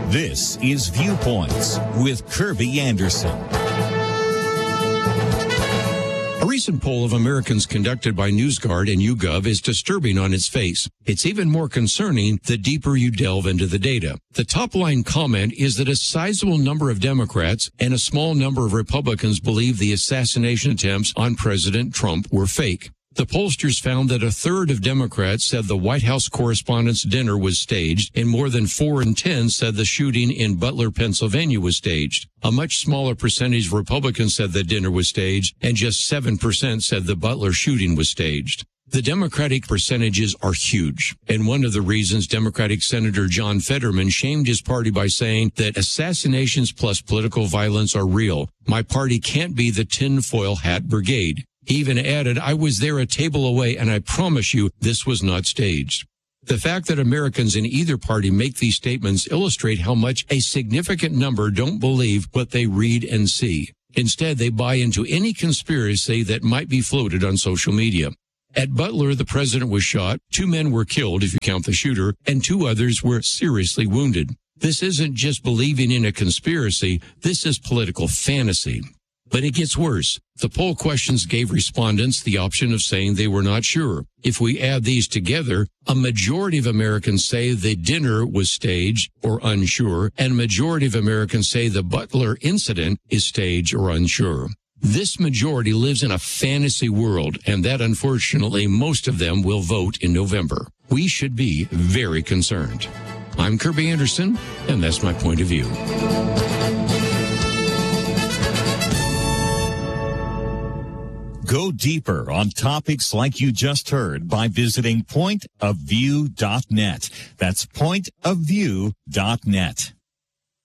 This is Viewpoints with Kirby Anderson. A recent poll of Americans conducted by NewsGuard and YouGov is disturbing on its face. It's even more concerning the deeper you delve into the data. The top line comment is that a sizable number of Democrats and a small number of Republicans believe the assassination attempts on President Trump were fake. The pollsters found that a third of Democrats said the White House Correspondents' Dinner was staged, and more than 4 in 10 said the shooting in Butler, Pennsylvania was staged. A much smaller percentage of Republicans said the dinner was staged, and just 7% said the Butler shooting was staged. The Democratic percentages are huge, and one of the reasons Democratic Senator John Fetterman shamed his party by saying that assassinations plus political violence are real. My party can't be the tinfoil hat brigade. He even added, I was there a table away, and I promise you this was not staged. The fact that Americans in either party make these statements illustrate how much a significant number don't believe what they read and see. Instead, they buy into any conspiracy that might be floated on social media. At Butler, the president was shot, 2 men were killed if you count the shooter, and 2 others were seriously wounded. This isn't just believing in a conspiracy, this is political fantasy. But it gets worse. The poll questions gave respondents the option of saying they were not sure. If we add these together, a majority of Americans say the dinner was staged or unsure, and a majority of Americans say the Butler incident is staged or unsure. This majority lives in a fantasy world, and that unfortunately most of them will vote in November. We should be very concerned. I'm Kirby Anderson, and that's my point of view. Go deeper on topics like you just heard by visiting pointofview.net. That's pointofview.net.